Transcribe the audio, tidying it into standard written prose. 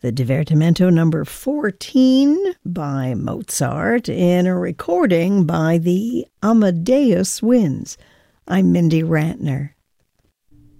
the Divertimento number 14 by Mozart in a recording by the Amadeus Winds. I'm Mindy Rantner.